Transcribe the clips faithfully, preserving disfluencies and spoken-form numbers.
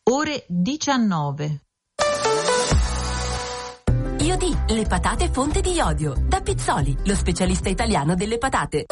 ore diciannove. Iodi, le patate fonte di iodio. Da Pizzoli, lo specialista italiano delle patate.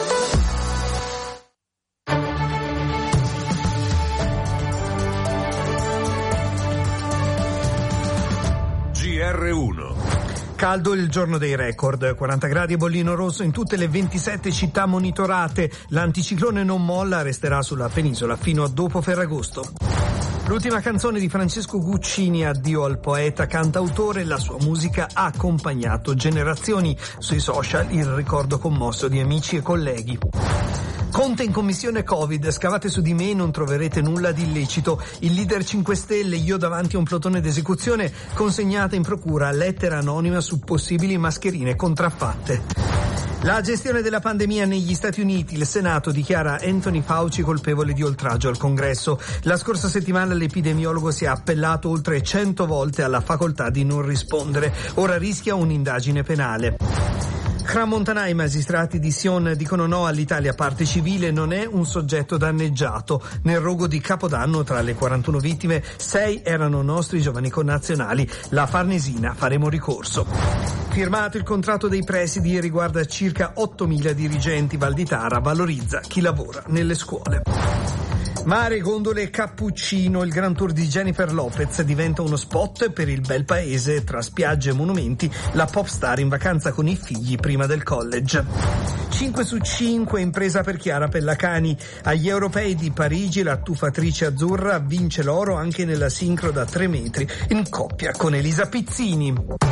G R uno. Caldo il giorno dei record, quaranta gradi e bollino rosso in tutte le ventisette città monitorate. L'anticiclone non molla, resterà sulla penisola fino a dopo Ferragosto. L'ultima canzone di Francesco Guccini, addio al poeta cantautore, la sua musica ha accompagnato generazioni. Sui social il ricordo commosso di amici e colleghi. Conte in commissione Covid, scavate su di me e non troverete nulla di illecito. Il leader cinque Stelle, io davanti a un plotone d'esecuzione, consegnata in procura lettera anonima su possibili mascherine contraffatte. La gestione della pandemia negli Stati Uniti, il Senato dichiara Anthony Fauci colpevole di oltraggio al Congresso. La scorsa settimana l'epidemiologo si è appellato oltre cento volte alla facoltà di non rispondere. Ora rischia un'indagine penale. Crans-Montana, i magistrati di Sion dicono no all'Italia parte civile, non è un soggetto danneggiato. Nel rogo di Capodanno, tra le quarantuno vittime, sei erano nostri giovani connazionali. La Farnesina, faremo ricorso. Firmato il contratto dei presidi, riguarda circa ottomila dirigenti. Valditara valorizza chi lavora nelle scuole. Mare, gondole e cappuccino, il Grand Tour di Jennifer Lopez diventa uno spot per il bel paese. Tra spiagge e monumenti, la pop star in vacanza con i figli prima del college. cinque su cinque, impresa per Chiara Pellacani. Agli europei di Parigi la tuffatrice azzurra vince l'oro anche nella sincro da tre metri in coppia con Elisa Pizzini.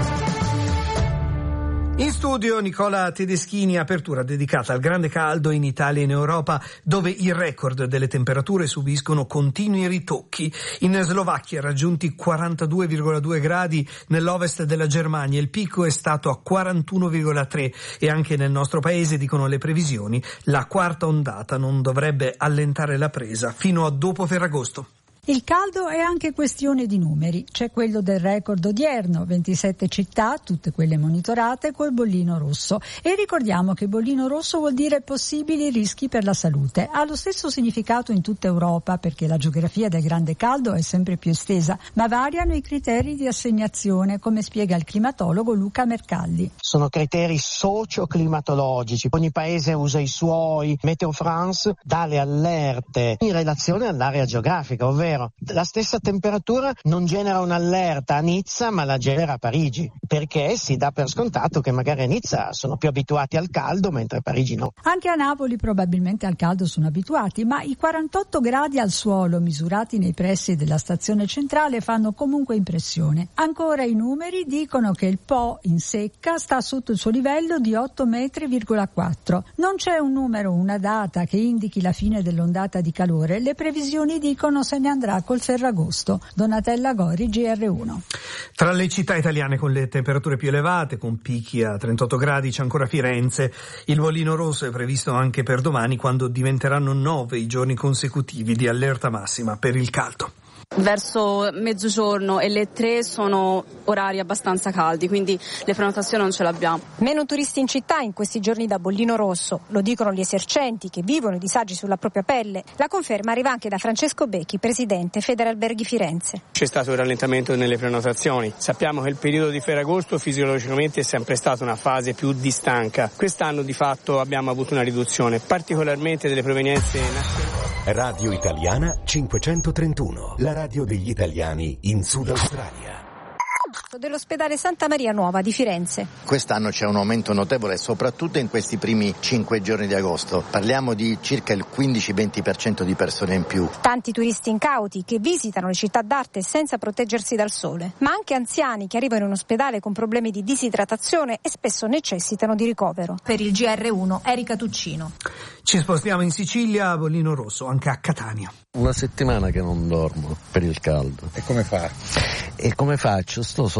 In studio Nicola Tedeschini, apertura dedicata al grande caldo in Italia e in Europa, dove i record delle temperature subiscono continui ritocchi. In Slovacchia raggiunti quarantadue virgola due gradi, nell'ovest della Germania il picco è stato a quarantuno virgola tre e anche nel nostro paese, dicono le previsioni, la quarta ondata non dovrebbe allentare la presa fino a dopo Ferragosto. Il caldo è anche questione di numeri. C'è quello del record odierno, ventisette città, tutte quelle monitorate, col bollino rosso. E ricordiamo che bollino rosso vuol dire possibili rischi per la salute. Ha lo stesso significato in tutta Europa, perché la geografia del grande caldo è sempre più estesa, ma variano i criteri di assegnazione, come spiega il climatologo Luca Mercalli. Sono criteri socio-climatologici. Ogni paese usa i suoi. Meteo France dà le allerte in relazione all'area geografica, ovvero la stessa temperatura non genera un'allerta a Nizza ma la genera a Parigi, perché si dà per scontato che magari a Nizza sono più abituati al caldo mentre a Parigi no. Anche a Napoli probabilmente al caldo sono abituati, ma i quarantotto gradi al suolo misurati nei pressi della stazione centrale fanno comunque impressione. Ancora i numeri dicono che il Po in secca sta sotto il suo livello di otto metri virgola quattro. Non c'è un numero, una data che indichi la fine dell'ondata di calore. Le previsioni dicono se ne andrà col Ferragosto. Donatella Gori, G R uno. Tra le città italiane con le temperature più elevate, con picchi a trentotto gradi, c'è ancora Firenze. Il bollino rosso è previsto anche per domani, quando diventeranno nove i giorni consecutivi di allerta massima per il caldo. Verso mezzogiorno e le tre sono orari abbastanza caldi, quindi le prenotazioni non ce l'abbiamo. Meno turisti in città in questi giorni da bollino rosso, lo dicono gli esercenti che vivono i disagi sulla propria pelle. La conferma arriva anche da Francesco Becchi, presidente Federalberghi Firenze. C'è stato un rallentamento nelle prenotazioni. Sappiamo che il periodo di Ferragosto fisiologicamente è sempre stata una fase più di stanca. Quest'anno di fatto abbiamo avuto una riduzione, particolarmente delle provenienze nazionali. Radio Italiana cinquecentotrentuno, la radio degli italiani in Sud Australia. Dell'ospedale Santa Maria Nuova di Firenze. Quest'anno c'è un aumento notevole, soprattutto in questi primi cinque giorni di agosto. Parliamo di circa il quindici venti per cento di persone in più. Tanti turisti incauti che visitano le città d'arte senza proteggersi dal sole, ma anche anziani che arrivano in ospedale con problemi di disidratazione e spesso necessitano di ricovero. Per il G R uno, Erika Tuccino. Ci spostiamo in Sicilia, bollino rosso, anche a Catania. Una settimana che non dormo per il caldo. E come fa? E come faccio? Sto sotto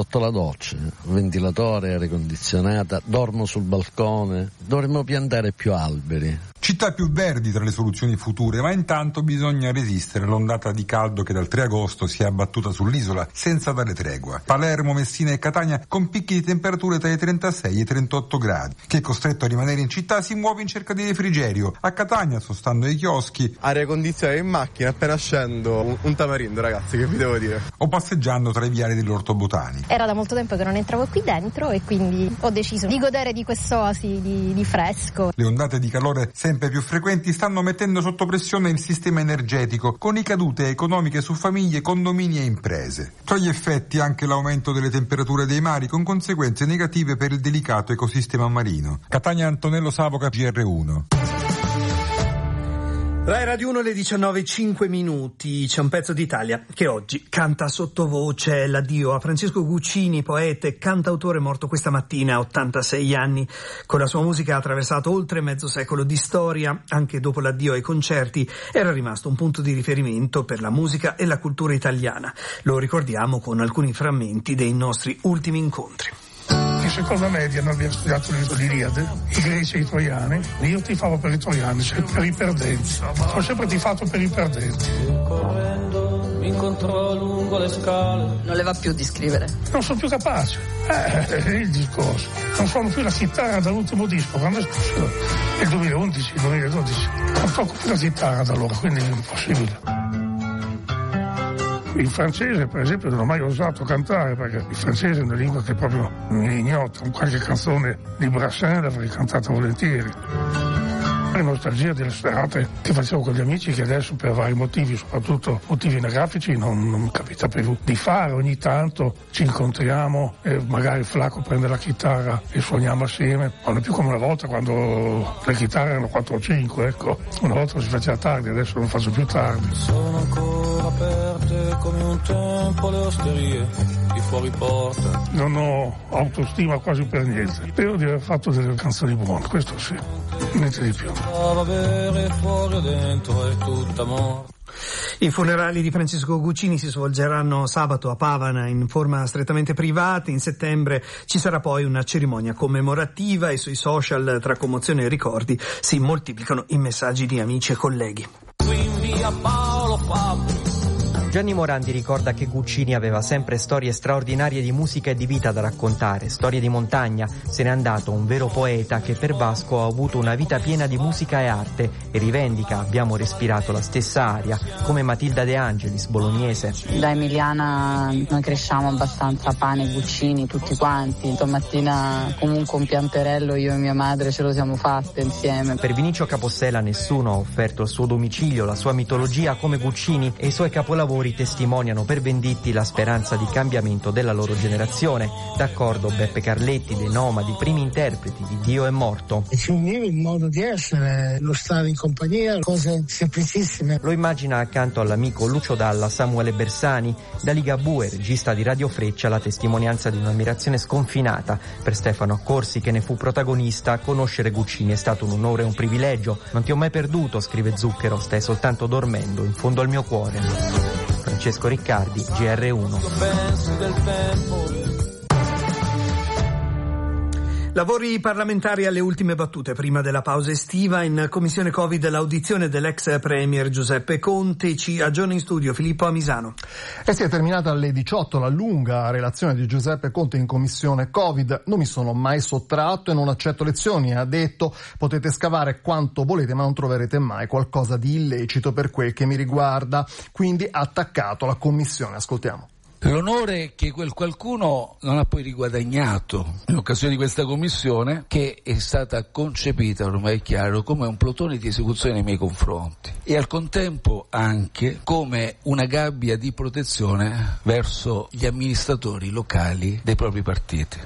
sotto la doccia, ventilatore, aria condizionata, dormo sul balcone, dovremmo piantare più alberi. Città più verdi tra le soluzioni future, ma intanto bisogna resistere all'ondata di caldo che dal tre agosto si è abbattuta sull'isola senza dare tregua. Palermo, Messina e Catania con picchi di temperature tra i trentasei e i trentotto gradi. Chi è costretto a rimanere in città si muove in cerca di refrigerio. A Catania, sostando ai chioschi, aria condizionata in macchina, appena scendo un, un tamarindo, ragazzi, che vi devo dire. O passeggiando tra i viali dell'Orto Botanico. Era da molto tempo che non entravo qui dentro e quindi ho deciso di godere di quest'oasi di, di fresco. Le ondate di calore sempre più frequenti stanno mettendo sotto pressione il sistema energetico, con ricadute economiche su famiglie, condomini e imprese. Tra gli effetti anche l'aumento delle temperature dei mari, con conseguenze negative per il delicato ecosistema marino. Catania, Antonello Savoca, G R uno. Rai Radio uno, le diciannove e cinque minuti. C'è un pezzo d'Italia che oggi canta sottovoce l'addio a Francesco Guccini, poeta e cantautore morto questa mattina a ottantasei anni. Con la sua musica ha attraversato oltre mezzo secolo di storia. Anche dopo l'addio ai concerti era rimasto un punto di riferimento per la musica e la cultura italiana. Lo ricordiamo con alcuni frammenti dei nostri ultimi incontri. In seconda media noi abbiamo studiato l'Iliade, i greci e i troiani. Io tifavo per i troiani, cioè per i perdenti. Ho sempre tifato per i perdenti. Correndo mi incontrò lungo le scale. Non le va più di scrivere? Non sono più capace. Eh, è il discorso. Non suono più la chitarra dall'ultimo disco, quando è stato il duemilaundici, duemiladodici. Non tocco più la chitarra da allora, quindi è impossibile. Il francese, per esempio, non ho mai osato cantare perché il francese è una lingua che proprio mi ignota. Qualche canzone di Brassens l'avrei cantata volentieri. La nostalgia delle serate che facevo con gli amici, che adesso per vari motivi, soprattutto motivi anagrafici, non, non mi capita più di fare. Ogni tanto ci incontriamo e magari Flacco prende la chitarra e suoniamo assieme. Non è più come una volta quando le chitarre erano quattro o cinque, ecco. Una volta si faceva tardi, adesso non faccio più tardi. Sono ancora aperte come un tempo le osterie di fuori porta. Non ho autostima quasi per niente. Spero di aver fatto delle canzoni buone, questo sì, niente di più. Fuori dentro è tutta morte. I funerali di Francesco Guccini si svolgeranno sabato a Pavana in forma strettamente privata. In settembre ci sarà poi una cerimonia commemorativa e sui social, tra commozione e ricordi, si moltiplicano i messaggi di amici e colleghi. Qui in via Paolo Fabio. Gianni Morandi ricorda che Guccini aveva sempre storie straordinarie di musica e di vita da raccontare, storie di montagna. Se n'è andato un vero poeta che per Vasco ha avuto una vita piena di musica e arte e rivendica: abbiamo respirato la stessa aria, come Matilda De Angelis, bolognese. Da emiliana noi cresciamo abbastanza pane Guccini tutti quanti. Stamattina comunque un pianterello io e mia madre ce lo siamo fatte insieme. Per Vinicio Capossela nessuno ha offerto il suo domicilio, la sua mitologia come Guccini, e i suoi capolavori testimoniano per Venditti la speranza di cambiamento della loro generazione. D'accordo Beppe Carletti, dei Nomadi, primi interpreti di Dio è morto. E ci univa il modo di essere, lo stare in compagnia, cose semplicissime. Lo immagina accanto all'amico Lucio Dalla Samuele Bersani. Da Ligabue, regista di Radio Freccia, la testimonianza di un'ammirazione sconfinata. Per Stefano Accorsi, che ne fu protagonista, conoscere Guccini è stato un onore e un privilegio. Non ti ho mai perduto, scrive Zucchero, stai soltanto dormendo in fondo al mio cuore. Francesco Riccardi, G R uno. Lavori parlamentari alle ultime battute prima della pausa estiva. In commissione Covid l'audizione dell'ex premier Giuseppe Conte. Ci aggiorna in studio Filippo Amisano. E si è terminata alle diciotto la lunga relazione di Giuseppe Conte in commissione Covid. Non mi sono mai sottratto e non accetto lezioni, ha detto. Potete scavare quanto volete ma non troverete mai qualcosa di illecito per quel che mi riguarda. Quindi ha attaccato la commissione. Ascoltiamo. L'onore che quel qualcuno non ha poi riguadagnato in occasione di questa commissione, che è stata concepita, ormai è chiaro, come un plotone di esecuzione nei miei confronti e al contempo anche come una gabbia di protezione verso gli amministratori locali dei propri partiti.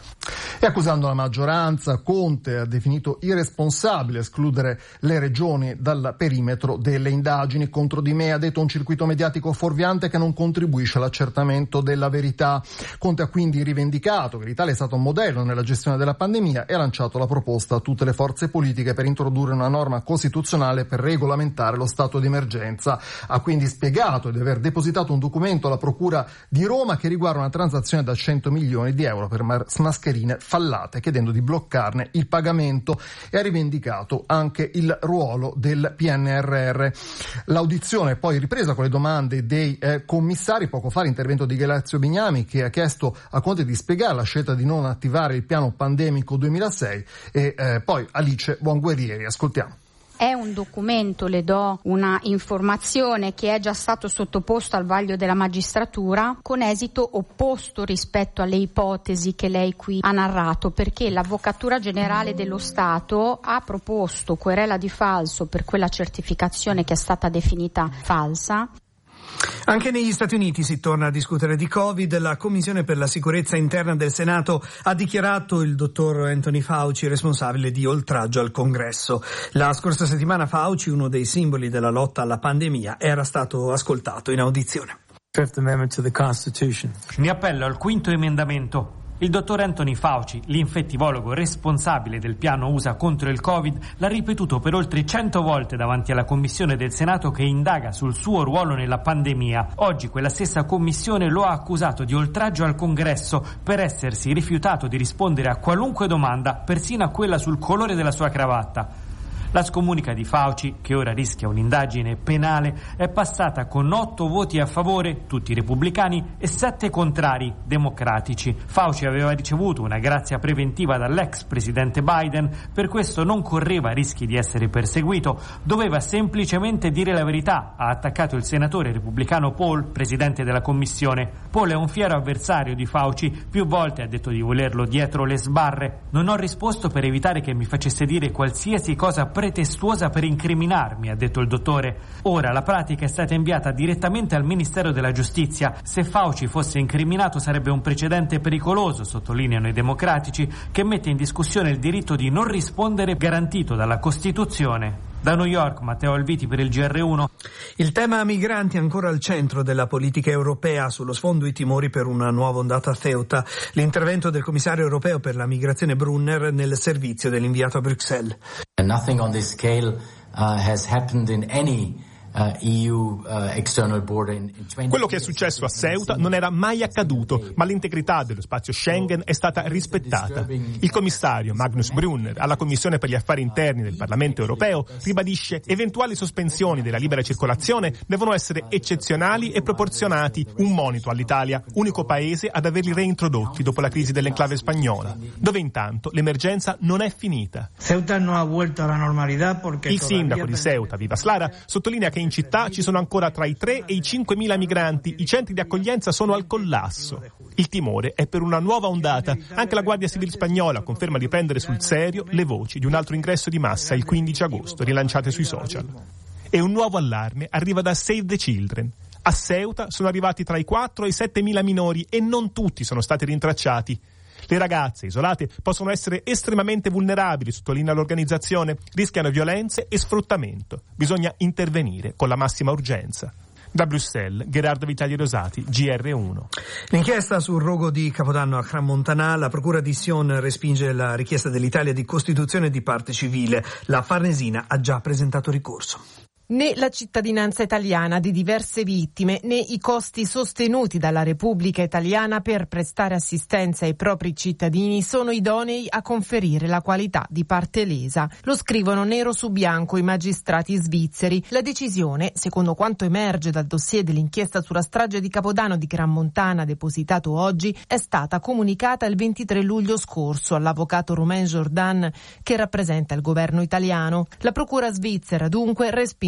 E accusando la maggioranza, Conte ha definito irresponsabile escludere le regioni dal perimetro delle indagini. Contro di me, ha detto, un circuito mediatico fuorviante che non contribuisce all'accertamento della verità. Conte ha quindi rivendicato che l'Italia è stato un modello nella gestione della pandemia e ha lanciato la proposta a tutte le forze politiche per introdurre una norma costituzionale per regolamentare lo stato di emergenza. Ha quindi spiegato di aver depositato un documento alla Procura di Roma che riguarda una transazione da cento milioni di euro per mascherine fallate, chiedendo di bloccarne il pagamento, e ha rivendicato anche il ruolo del P N R R. L'audizione è poi ripresa con le domande dei eh, commissari. Poco fa l'intervento di Grazio Bignami, che ha chiesto a Conte di spiegare la scelta di non attivare il piano pandemico duemilasei, e eh, poi Alice Buonguerrieri. Ascoltiamo. È un documento, le do una informazione, che è già stato sottoposto al vaglio della magistratura con esito opposto rispetto alle ipotesi che lei qui ha narrato, perché l'Avvocatura Generale dello Stato ha proposto querela di falso per quella certificazione che è stata definita falsa. Anche negli Stati Uniti si torna a discutere di Covid. La Commissione per la sicurezza interna del Senato ha dichiarato il dottor Anthony Fauci responsabile di oltraggio al Congresso. La scorsa settimana Fauci, uno dei simboli della lotta alla pandemia, era stato ascoltato in audizione. Fifth Amendment to the Constitution. Mi appello al quinto emendamento. Il dottor Anthony Fauci, l'infettivologo responsabile del piano U S A contro il Covid, l'ha ripetuto per oltre cento volte davanti alla commissione del Senato che indaga sul suo ruolo nella pandemia. Oggi quella stessa commissione lo ha accusato di oltraggio al Congresso per essersi rifiutato di rispondere a qualunque domanda, persino a quella sul colore della sua cravatta. La scomunica di Fauci, che ora rischia un'indagine penale, è passata con otto voti a favore, tutti repubblicani, e sette contrari, democratici. Fauci aveva ricevuto una grazia preventiva dall'ex presidente Biden, per questo non correva rischi di essere perseguito, doveva semplicemente dire la verità, ha attaccato il senatore repubblicano Paul, presidente della commissione. Paul è un fiero avversario di Fauci, più volte ha detto di volerlo dietro le sbarre. Non ho risposto per evitare che mi facesse dire qualsiasi cosa pretestuosa per incriminarmi, ha detto il dottore. Ora la pratica è stata inviata direttamente al Ministero della Giustizia. Se Fauci fosse incriminato sarebbe un precedente pericoloso, sottolineano i democratici, che mette in discussione il diritto di non rispondere garantito dalla Costituzione. Da New York, Matteo Alviti per il G R uno. Il tema migranti è ancora al centro della politica europea, sullo sfondo i timori per una nuova ondata a Ceuta. L'intervento del commissario europeo per la migrazione Brunner nel servizio dell'inviato a Bruxelles. Nothing on this scale uh, has happened in any Uh, E U, uh, external border in, in twenty Quello che è successo a Ceuta non era mai accaduto, ma l'integrità dello spazio Schengen è stata rispettata. Il commissario Magnus Brunner alla Commissione per gli affari interni del Parlamento europeo ribadisce: eventuali sospensioni della libera circolazione devono essere eccezionali e proporzionati, un monito all'Italia, unico paese ad averli reintrodotti dopo la crisi dell'enclave spagnola, dove intanto l'emergenza non è finita. Ceuta non ha vuelto alla normalità perché il sindaco di Ceuta, Vivas Lara, sottolinea che in città ci sono ancora tra i tre e i cinquemila migranti, i centri di accoglienza sono al collasso. Il timore è per una nuova ondata. Anche la Guardia Civile spagnola conferma di prendere sul serio le voci di un altro ingresso di massa il quindici agosto, rilanciate sui social. E un nuovo allarme arriva da Save the Children. A Ceuta sono arrivati tra i quattro e i settemila minori e non tutti sono stati rintracciati. Le ragazze isolate possono essere estremamente vulnerabili, sottolinea l'organizzazione, rischiano violenze e sfruttamento. Bisogna intervenire con la massima urgenza. Da Bruxelles, Gerardo Vitali Rosati, G R uno. L'inchiesta sul rogo di Capodanno a Crans-Montana, la procura di Sion respinge la richiesta dell'Italia di costituzione di parte civile. La Farnesina ha già presentato ricorso. Né la cittadinanza italiana di diverse vittime, né i costi sostenuti dalla Repubblica Italiana per prestare assistenza ai propri cittadini sono idonei a conferire la qualità di parte lesa. Lo scrivono nero su bianco i magistrati svizzeri. La decisione, secondo quanto emerge dal dossier dell'inchiesta sulla strage di Capodanno di Crans-Montana depositato oggi, è stata comunicata il ventitré luglio scorso all'avvocato Romain Jordan che rappresenta il governo italiano. La procura svizzera dunque respinge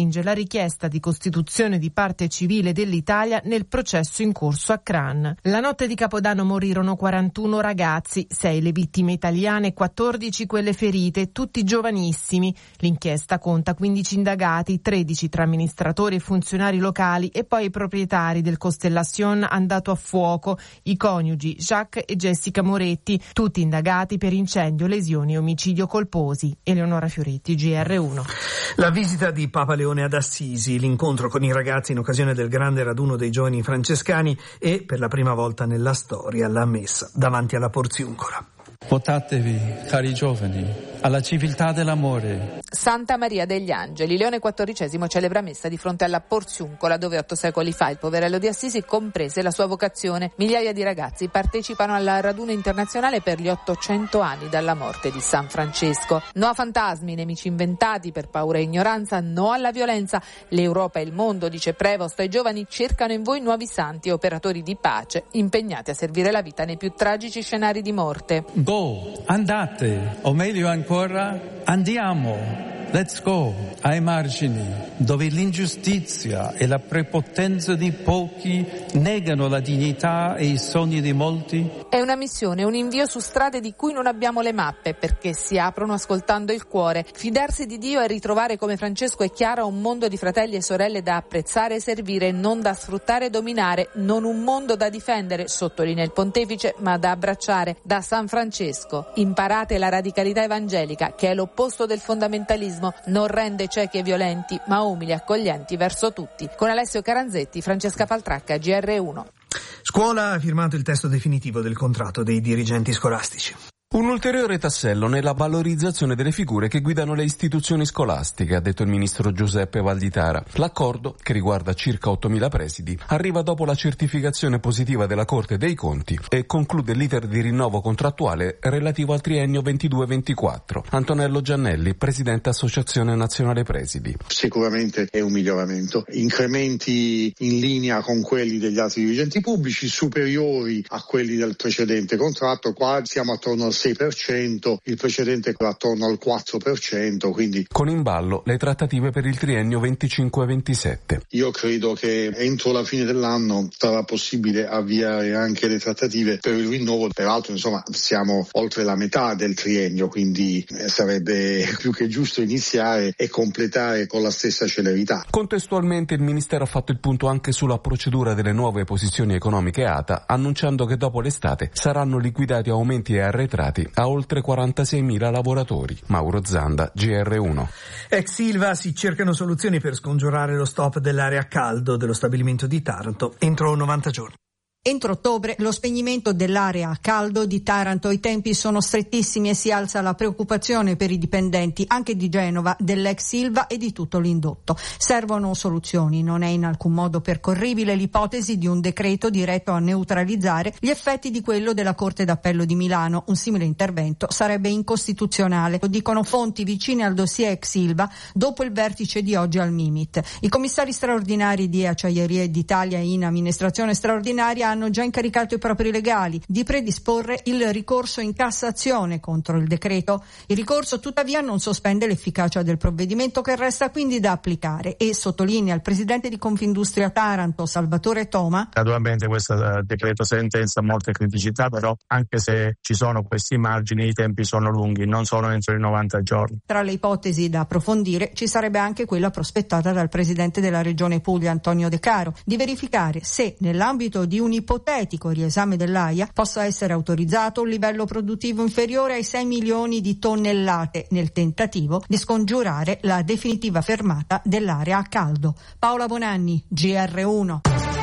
respinge la richiesta di costituzione di parte civile dell'Italia nel processo in corso a Kran. La notte di Capodanno morirono quarantuno ragazzi, sei le vittime italiane e quattordici quelle ferite, tutti giovanissimi. L'inchiesta conta quindici indagati, tredici tra amministratori e funzionari locali e poi i proprietari del Constellation andato a fuoco, i coniugi Jacques e Jessica Moretti, tutti indagati per incendio, lesioni e omicidio colposi. Eleonora Fioretti, G R uno. La visita di Papa Leone ad Assisi, l'incontro con i ragazzi in occasione del grande raduno dei giovani francescani e, per la prima volta nella storia, la messa davanti alla Porziuncola. Votatevi, cari giovani, alla civiltà dell'amore. Santa Maria degli Angeli. Leone quattordicesimo celebra messa di fronte alla Porziuncola, dove otto secoli fa il poverello di Assisi comprese la sua vocazione. Migliaia di ragazzi partecipano al raduno internazionale per gli ottocento anni dalla morte di San Francesco. No a fantasmi, nemici inventati per paura e ignoranza, no alla violenza. L'Europa e il mondo, dice Prevost, ai giovani cercano in voi nuovi santi e operatori di pace, impegnati a servire la vita nei più tragici scenari di morte. Go, andate, o meglio ancora, andiamo. Let's go ai margini, dove l'ingiustizia e la prepotenza di pochi negano la dignità e i sogni di molti. È una missione, un invio su strade di cui non abbiamo le mappe, perché si aprono ascoltando il cuore. Fidarsi di Dio e ritrovare come Francesco e Chiara un mondo di fratelli e sorelle da apprezzare e servire, non da sfruttare e dominare, non un mondo da difendere, sottolinea il pontefice, ma da abbracciare. Da San Francesco, imparate la radicalità evangelica, che è l'opposto del fondamentalismo. Non rende ciechi e violenti, ma umili e accoglienti verso tutti. Con Alessio Caranzetti, Francesca Paltracca, G R uno. Scuola ha firmato il testo definitivo del contratto dei dirigenti scolastici. Un ulteriore tassello nella valorizzazione delle figure che guidano le istituzioni scolastiche, ha detto il ministro Giuseppe Valditara. L'accordo, che riguarda circa ottomila presidi, arriva dopo la certificazione positiva della Corte dei Conti e conclude l'iter di rinnovo contrattuale relativo al triennio ventidue ventiquattro. Antonello Giannelli, presidente Associazione Nazionale Presidi. Sicuramente è un miglioramento. Incrementi in linea con quelli degli altri dirigenti pubblici, superiori a quelli del precedente contratto. Qua siamo attorno al sei per cento, il precedente era attorno al quattro per cento, quindi con in ballo le trattative per il triennio venticinque ventisette. Io credo che entro la fine dell'anno sarà possibile avviare anche le trattative per il rinnovo. Peraltro, insomma, siamo oltre la metà del triennio, quindi sarebbe più che giusto iniziare e completare con la stessa celerità. Contestualmente il Ministero ha fatto il punto anche sulla procedura delle nuove posizioni economiche A T A, annunciando che dopo l'estate saranno liquidati aumenti e arretrati a oltre quarantaseimila lavoratori. Mauro Zanda, G R uno. Ex Ilva, si cercano soluzioni per scongiurare lo stop dell'area a caldo dello stabilimento di Taranto entro novanta giorni. Entro ottobre lo spegnimento dell'area a caldo di Taranto. I tempi sono strettissimi e si alza la preoccupazione per i dipendenti anche di Genova, dell'ex Ilva e di tutto l'indotto. Servono soluzioni. Non è in alcun modo percorribile l'ipotesi di un decreto diretto a neutralizzare gli effetti di quello della Corte d'Appello di Milano. Un simile intervento sarebbe incostituzionale. Lo dicono fonti vicine al dossier ex Ilva dopo il vertice di oggi al Mimit. I commissari straordinari di Acciaierie d'Italia in amministrazione straordinaria hanno già incaricato i propri legali di predisporre il ricorso in Cassazione contro il decreto. Il ricorso tuttavia non sospende l'efficacia del provvedimento, che resta quindi da applicare, e sottolinea il presidente di Confindustria Taranto, Salvatore Toma. Naturalmente questo decreto sentenza ha molte criticità, però anche se ci sono questi margini i tempi sono lunghi, non sono entro i novanta giorni. Tra le ipotesi da approfondire ci sarebbe anche quella prospettata dal presidente della Regione Puglia, Antonio De Caro, di verificare se nell'ambito di un ipotetico riesame dell'A I A possa essere autorizzato un livello produttivo inferiore ai sei milioni di tonnellate, nel tentativo di scongiurare la definitiva fermata dell'area a caldo. Paola Bonanni, G R uno.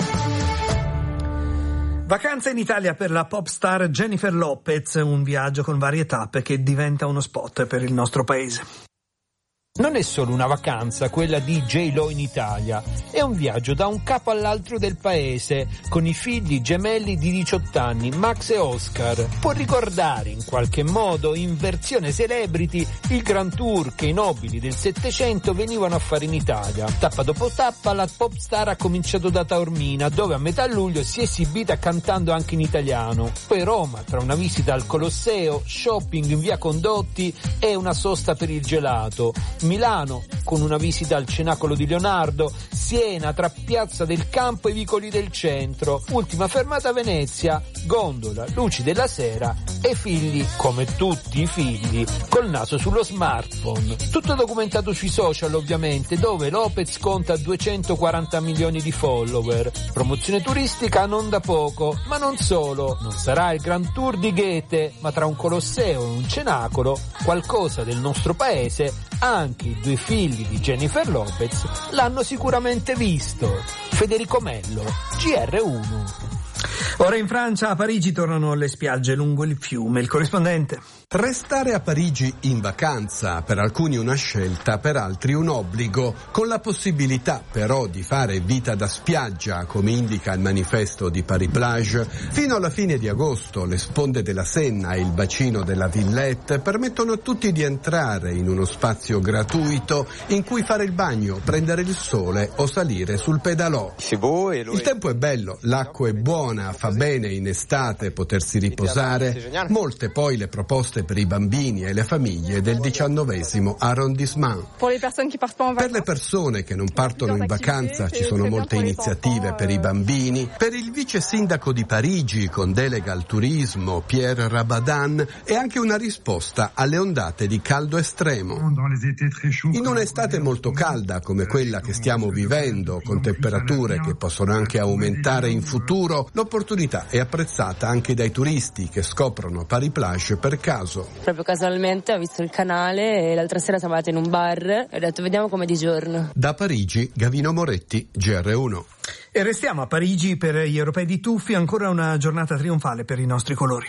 Vacanza in Italia per la pop star Jennifer Lopez, un viaggio con varie tappe che diventa uno spot per il nostro paese. Non è solo una vacanza quella di J-Lo in Italia, è un viaggio da un capo all'altro del paese, con i figli gemelli di diciotto anni, Max e Oscar. Può ricordare in qualche modo, in versione celebrity, il Grand Tour che i nobili del Settecento venivano a fare in Italia. Tappa dopo tappa la pop star ha cominciato da Taormina, dove a metà luglio si è esibita cantando anche in italiano. Poi Roma, tra una visita al Colosseo, shopping in via Condotti e una sosta per il gelato. Milano, con una visita al Cenacolo di Leonardo, Siena tra Piazza del Campo e vicoli del centro, ultima fermata Venezia, gondola, luci della sera e figli, come tutti i figli, col naso sullo smartphone. Tutto documentato sui social ovviamente, dove Lopez conta duecentoquaranta milioni di follower. Promozione turistica non da poco, ma non solo, non sarà il Grand Tour di Goethe, ma tra un Colosseo e un Cenacolo, qualcosa del nostro paese, anche i due figli di Jennifer Lopez l'hanno sicuramente visto. Federico Mello, G R uno. Ora in Francia, a Parigi, tornano le spiagge lungo il fiume. Il corrispondente. Restare a Parigi in vacanza, per alcuni una scelta, per altri un obbligo, con la possibilità però di fare vita da spiaggia, come indica il manifesto di Paris Plage. Fino alla fine di agosto le sponde della Senna e il bacino della Villette permettono a tutti di entrare in uno spazio gratuito in cui fare il bagno, prendere il sole o salire sul pedalò. Il tempo è bello, l'acqua è buona, fa bene in estate potersi riposare. Molte poi le proposte per i bambini e le famiglie del diciannovesimo arrondissement. Per le persone che non partono in vacanza ci sono molte iniziative per i bambini. Per il vice sindaco di Parigi con delega al turismo, Pierre Rabadan, è anche una risposta alle ondate di caldo estremo. In un'estate molto calda come quella che stiamo vivendo, con temperature che possono anche aumentare in futuro, l'opportunità è apprezzata anche dai turisti che scoprono Paris Plage per caso. Proprio casualmente ho visto il canale e l'altra sera siamo andati in un bar e ho detto vediamo com'è di giorno. Da Parigi, Gavino Moretti, G R uno. E restiamo a Parigi per gli europei di tuffi, ancora una giornata trionfale per i nostri colori.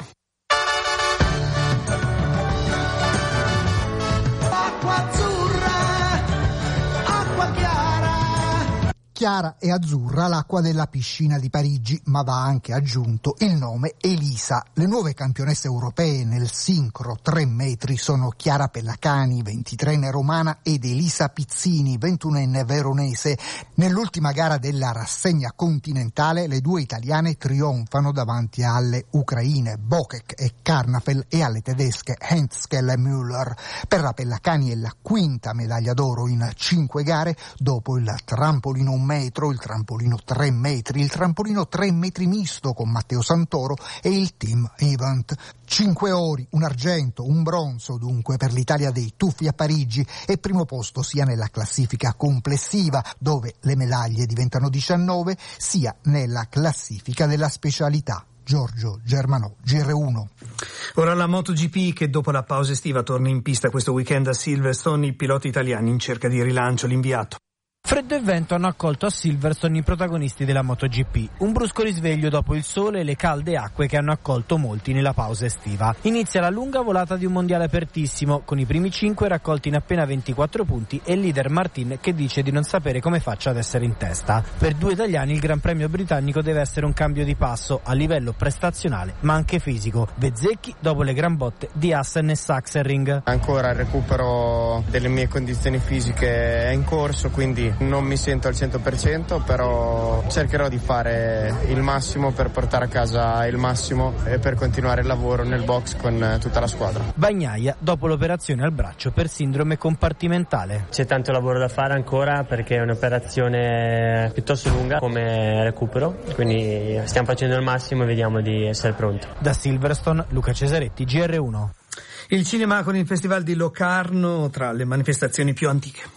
Chiara e azzurra l'acqua della piscina di Parigi, ma va anche aggiunto il nome Elisa. Le nuove campionesse europee nel sincro tre metri sono Chiara Pellacani, ventitreenne romana, ed Elisa Pizzini, ventunenne veronese. Nell'ultima gara della rassegna continentale le due italiane trionfano davanti alle ucraine Bokek e Karnafel e alle tedesche Henschel e Müller. Per la Pellacani è la quinta medaglia d'oro in cinque gare, dopo il trampolino un metro, il trampolino tre metri, il trampolino tre metri misto con Matteo Santoro e il team event. Cinque ori, un argento, un bronzo dunque per l'Italia dei tuffi a Parigi, e primo posto sia nella classifica complessiva, dove le medaglie diventano diciannove, sia nella classifica della specialità. Giorgio Germanò, G R uno. Ora la MotoGP, che dopo la pausa estiva torna in pista questo weekend a Silverstone. I piloti italiani in cerca di rilancio, l'inviato. Freddo e vento hanno accolto a Silverstone i protagonisti della MotoGP. Un brusco risveglio dopo il sole e le calde acque che hanno accolto molti nella pausa estiva. Inizia la lunga volata di un mondiale apertissimo, con i primi cinque raccolti in appena ventiquattro punti e il leader Martin che dice di non sapere come faccia ad essere in testa. Per due italiani il Gran Premio britannico deve essere un cambio di passo a livello prestazionale ma anche fisico. Bezzecchi dopo le gran botte di Hassen e Sachsenring. Ancora il recupero delle mie condizioni fisiche è in corso, quindi non mi sento al cento per cento, però cercherò di fare il massimo per portare a casa il massimo e per continuare il lavoro nel box con tutta la squadra. Bagnaia dopo l'operazione al braccio per sindrome compartimentale. C'è tanto lavoro da fare ancora perché è un'operazione piuttosto lunga come recupero, quindi stiamo facendo il massimo e vediamo di essere pronti. Da Silverstone, Luca Cesaretti, G R uno. Il cinema con il Festival di Locarno tra le manifestazioni più antiche.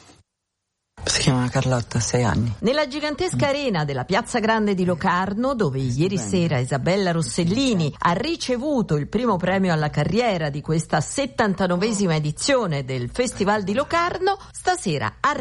Si chiama Carlotta, sei anni. Nella gigantesca arena della Piazza Grande di Locarno, dove ieri sera Isabella Rossellini ha ricevuto il primo premio alla carriera di questa settantanovesima edizione del Festival di Locarno, stasera